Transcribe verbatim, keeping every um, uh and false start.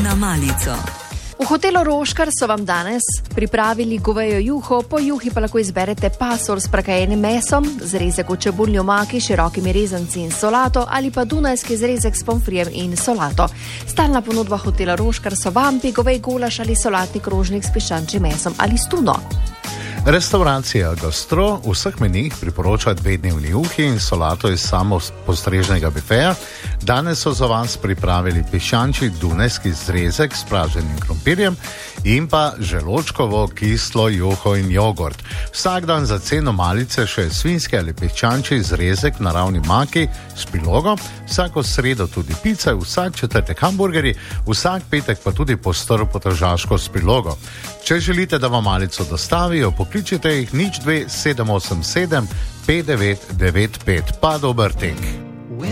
na malico. V hotelu Roškar so vam danes pripravili govejo juho, po juhi pa lahko izberete pasol s prekajenim mesom, zrezek v čebulni omaki, širokimi rezanci in solato ali pa dunajski zrezek s pomfrijem in solato. Stalna ponudba hotela Roškar so vampi, govej gulaš ali solatni krožnik s piščančjim mesom ali s tuno. Restauracija Gastro v vseh menijih priporoča dve dnevni juhi in solato iz samo postrežnega bifeja. Danes so za vas pripravili piščančji dunajski zrezek s praženim krompirjem in pa želočkovo kislo juho in jogurt. Vsak dan za ceno malice še svinjski ali piščančji zrezek na ravni maki s prilogo, vsako sredo tudi pica, vsak četrtek hamburgerji, vsak petek pa tudi postr potržaško s prilogo. Če želite, da vam malico dostavijo, pokličite jih nič dve sedem osem sedem pet devet devet pet. Pa dober tek.